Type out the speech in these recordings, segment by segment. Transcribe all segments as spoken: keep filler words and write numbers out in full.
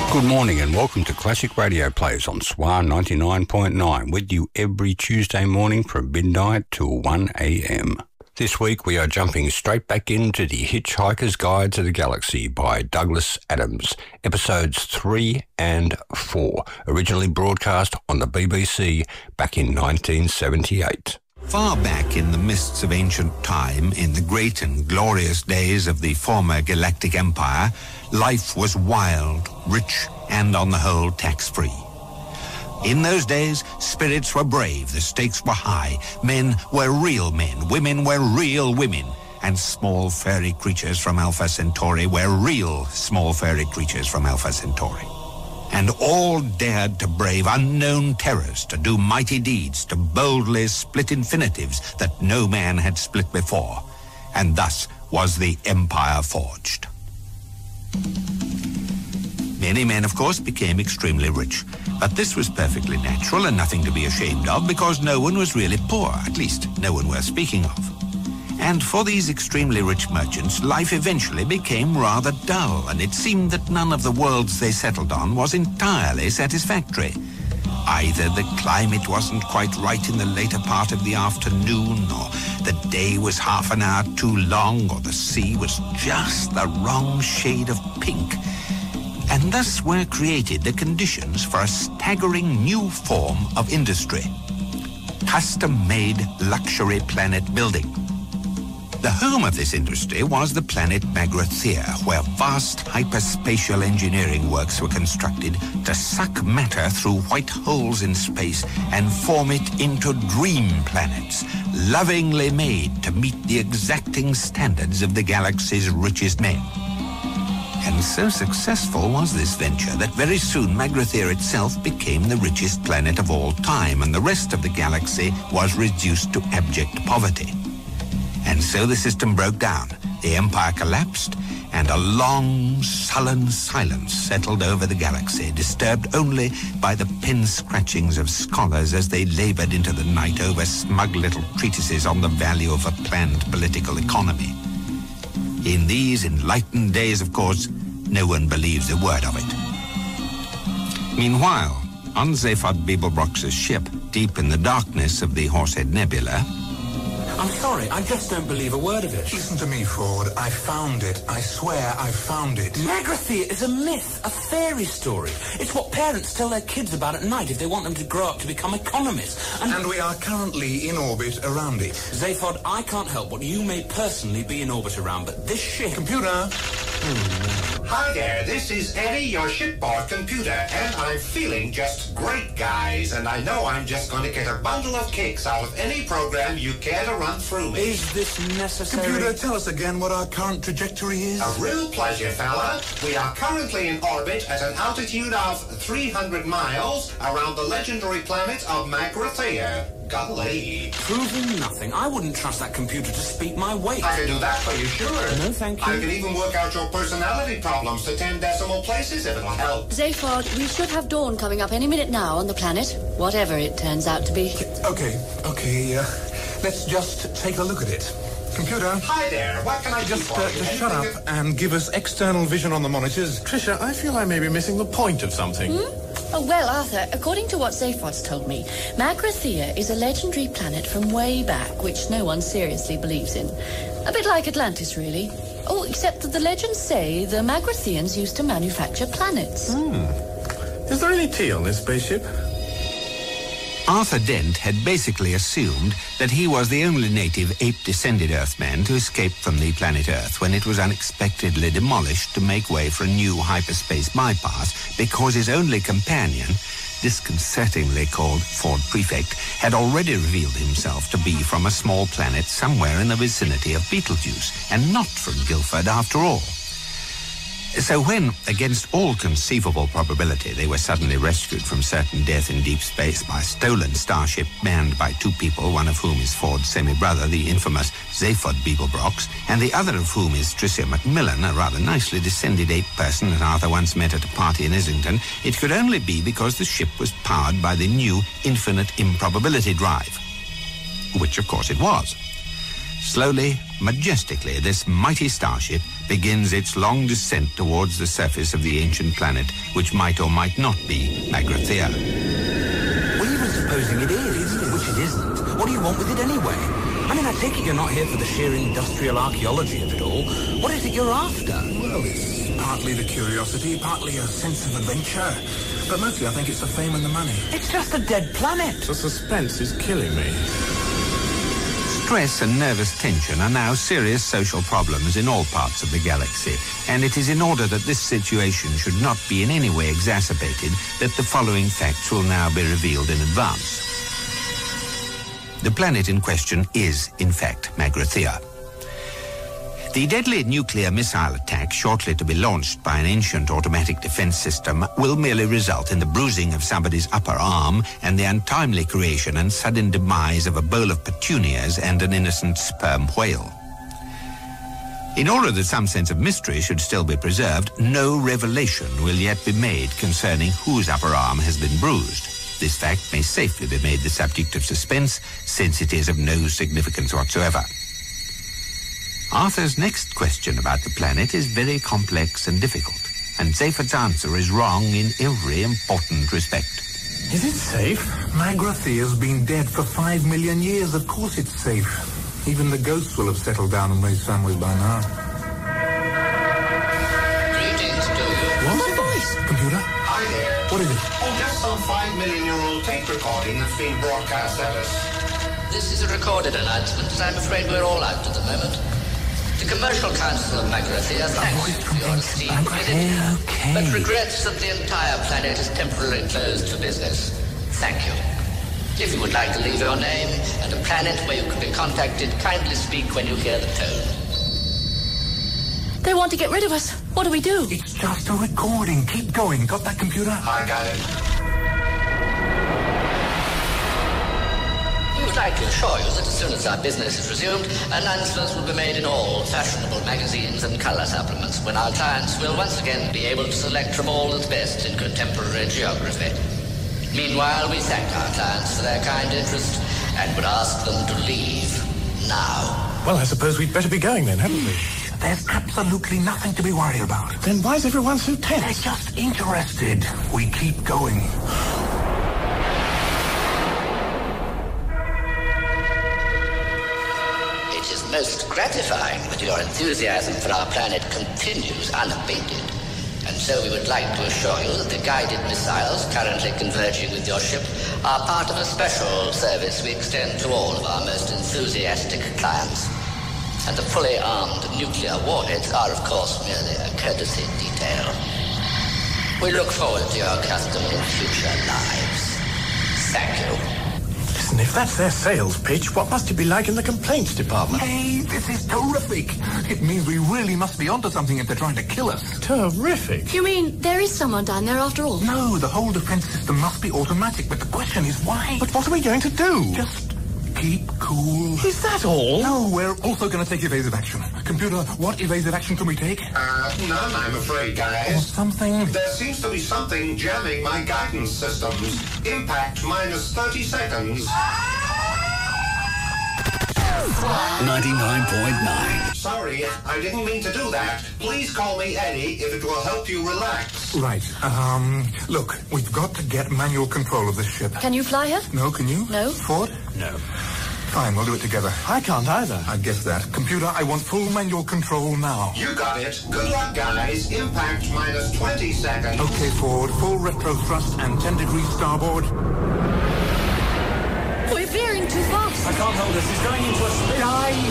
Good morning and welcome to Classic Radio Plays on Swan ninety-nine point nine, with you every Tuesday morning from midnight till one a.m. This week we are jumping straight back into The Hitchhiker's Guide to the Galaxy by Douglas Adams, episodes three and four, originally broadcast on the B B C back in nineteen seventy-eight. Far back in the mists of ancient time, in the great and glorious days of the former Galactic Empire, life was wild, rich, and on the whole tax-free. In those days, spirits were brave, the stakes were high, men were real men, women were real women, and small fairy creatures from Alpha Centauri were real small fairy creatures from Alpha Centauri. And all dared to brave unknown terrors, to do mighty deeds, to boldly split infinitives that no man had split before. And thus was the Empire forged. Many men, of course, became extremely rich. But this was perfectly natural and nothing to be ashamed of, because no one was really poor, at least no one worth speaking of. And for these extremely rich merchants, life eventually became rather dull, and it seemed that none of the worlds they settled on was entirely satisfactory. Either the climate wasn't quite right in the later part of the afternoon, or the day was half an hour too long, or the sea was just the wrong shade of pink. And thus were created the conditions for a staggering new form of industry: custom-made luxury planet building. The home of this industry was the planet Magrathea, where vast hyperspatial engineering works were constructed to suck matter through white holes in space and form it into dream planets, lovingly made to meet the exacting standards of the galaxy's richest men. And so successful was this venture that very soon Magrathea itself became the richest planet of all time, and the rest of the galaxy was reduced to abject poverty. And so the system broke down, the empire collapsed, and a long, sullen silence settled over the galaxy, disturbed only by the pen-scratchings of scholars as they labored into the night over smug little treatises on the value of a planned political economy. In these enlightened days, of course, no one believes a word of it. Meanwhile, on Zaphod Beeblebrox's ship, deep in the darkness of the Horsehead Nebula... I'm sorry, I just don't believe a word of it. Listen to me, Ford. I found it. I swear I found it. Magrathea is a myth, a fairy story. It's what parents tell their kids about at night if they want them to grow up to become economists. And, and we are currently in orbit around it. Zaphod, I can't help what you may personally be in orbit around, but this ship... Computer! Hmm. Hi there, this is Eddie, your shipboard computer, and I'm feeling just great, guys, and I know I'm just going to get a bundle of kicks out of any program you care to run through me. Is this necessary? Computer, tell us again what our current trajectory is. A real pleasure, fella. We are currently in orbit at an altitude of three hundred miles around the legendary planet of Magrathea. Golly. Proving nothing. I wouldn't trust that computer to speak my weight. I can do that for you, sure. No, thank you. I can even work out your personality problems to ten decimal places if it'll help. Zaphod, we should have dawn coming up any minute now on the planet, whatever it turns out to be. Okay, okay, uh, let's just take a look at it. Computer. Hi there, what can I do just, for uh, you? Just shut up Anything and give us external vision on the monitors. Trisha, I feel I may be missing the point of something. Hmm? Oh, well, Arthur, according to what Zaphod's told me, Magrathea is a legendary planet from way back, which no one seriously believes in. A bit like Atlantis, really. Oh, except that the legends say the Magratheans used to manufacture planets. Hmm. Is there any tea on this spaceship? Arthur Dent had basically assumed that he was the only native ape-descended Earthman to escape from the planet Earth when it was unexpectedly demolished to make way for a new hyperspace bypass, because his only companion, disconcertingly called Ford Prefect, had already revealed himself to be from a small planet somewhere in the vicinity of Beetlejuice, and not from Guildford after all. So when, against all conceivable probability, they were suddenly rescued from certain death in deep space by a stolen starship manned by two people, one of whom is Ford's semi-brother, the infamous Zaphod Beeblebrox, and the other of whom is Tricia Macmillan, a rather nicely descended ape person that Arthur once met at a party in Islington, it could only be because the ship was powered by the new infinite improbability drive, which of course it was. Slowly, majestically, this mighty starship begins its long descent towards the surface of the ancient planet, which might or might not be Magrathea. Well, even supposing it is, which it isn't, what do you want with it anyway? I mean, I take it you're not here for the sheer industrial archaeology of it all. What is it you're after? Well, it's partly the curiosity, partly a sense of adventure. But mostly I think it's the fame and the money. It's just a dead planet. The suspense is killing me. Stress and nervous tension are now serious social problems in all parts of the galaxy, and it is in order that this situation should not be in any way exacerbated that the following facts will now be revealed in advance. The planet in question is, in fact, Magrathea. The deadly nuclear missile attack shortly to be launched by an ancient automatic defense system will merely result in the bruising of somebody's upper arm and the untimely creation and sudden demise of a bowl of petunias and an innocent sperm whale. In order that some sense of mystery should still be preserved, no revelation will yet be made concerning whose upper arm has been bruised. This fact may safely be made the subject of suspense, since it is of no significance whatsoever. Arthur's next question about the planet is very complex and difficult, and Zaphod's answer is wrong in every important respect. Is it safe? Magrathea's been dead for five million years. Of course it's safe. Even the ghosts will have settled down and raised families by now. Greetings to you. What? That voice! Computer? Hi there. What is it? Oh, just some five million year old tape recording that's being broadcast at us. This is a recorded announcement. I'm afraid we're all out at the moment. The Commercial Council of Magrathea thanks you for your esteemed visit, okay. but regrets that the entire planet is temporarily closed for business. Thank you. If you would like to leave your name and a planet where you can be contacted, kindly speak when you hear the tone. They want to get rid of us. What do we do? It's just a recording. Keep going. Got that, computer? I got it. We would like to assure you that as soon as our business is resumed, announcements will be made in all fashionable magazines and color supplements, when our clients will once again be able to select from all that's best in contemporary geography. Meanwhile, we thank our clients for their kind interest and would ask them to leave now. Well, I suppose we'd better be going then, hadn't we? There's absolutely nothing to be worried about. Then why is everyone so They're tense? just interested. We keep going. It is most gratifying that your enthusiasm for our planet continues unabated. And so we would like to assure you that the guided missiles currently converging with your ship are part of a special service we extend to all of our most enthusiastic clients. And the fully armed nuclear warheads are, of course, merely a courtesy detail. We look forward to your custom in future lives. Thank you. Listen, if that's their sales pitch, what must it be like in the complaints department? Hey, this is terrific. It means we really must be onto something if they're trying to kill us. Terrific. You mean there is someone down there after all? No, the whole defense system must be automatic, but the question is why? But what are we going to do? Just keep cool. Is that all? No, we're also going to take evasive action. Computer, what evasive action can we take? Uh, none, I'm afraid, Or guys. something? There seems to be something jamming my guidance systems. Impact minus thirty seconds. ninety-nine point nine. Sorry, I didn't mean to do that. Please call me Eddie if it will help you relax. Right. Um, look, we've got to get manual control of this ship. Can you fly her? No, can you? No. Ford? No. Fine, we'll do it together. I can't either. I guess that. Computer, I want full manual control now. You got it. Good luck, guys. Impact minus twenty seconds. Okay, Ford, full retro thrust and ten degrees starboard. We're veering too fast. I can't hold us. He's going into a spin.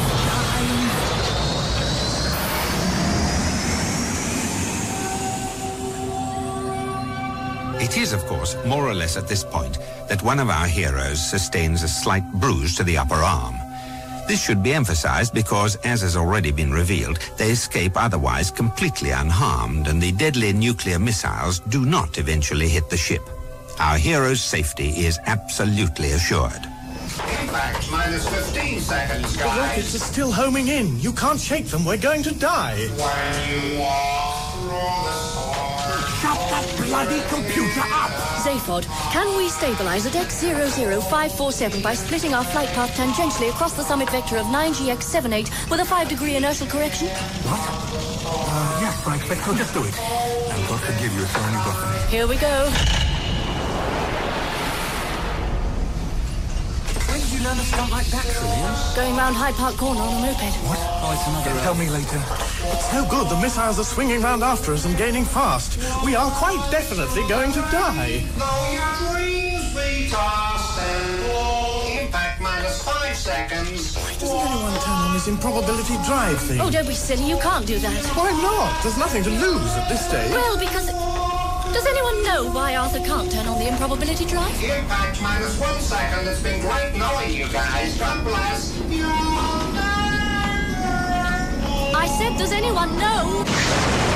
It is, of course, more or less at this point that one of our heroes sustains a slight bruise to the upper arm. This should be emphasized because, as has already been revealed, they escape otherwise completely unharmed, and the deadly nuclear missiles do not eventually hit the ship. Our hero's safety is absolutely assured. Impact minus fifteen seconds, The rockets guys. are still homing in. You can't shake them. We're going to die. When you walk through the storm. Shut that bloody computer up! Zaphod, can we stabilize at X zero zero five four seven by splitting our flight path tangentially across the summit vector of nine G X seven eight with a five degree inertial correction? What? Uh, yes, I expect so. Just do it. And God forgive you if you're only got me. Here we go. When did you learn to stunt like that, Trillian? Going round Hyde Park Corner on a moped. What? Oh, it's another... Tell me later. It's no good. The missiles are swinging round after us and gaining fast. We are quite definitely going to die. Though your dreams be tossed and blown, impact minus five seconds. Why doesn't anyone turn on this improbability drive thing? Oh, don't be silly. You can't do that. Why not? There's nothing to lose at this stage. Well, because... Does anyone know why Arthur can't turn on the improbability drive? Impact minus one second. It's been great knowing you guys. God bless you. I said, does anyone know?